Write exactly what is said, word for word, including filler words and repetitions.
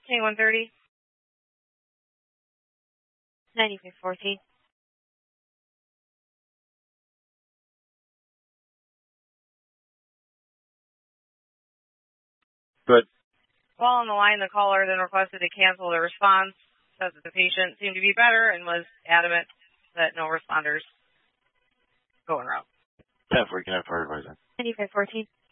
twenty-one thirty. ninety-five fourteen. Good. While on the line, the caller then requested to cancel the response, said that the patient seemed to be better and was adamant that no responders go en route. ten four, you can have fire advisor. ninety-five fourteen.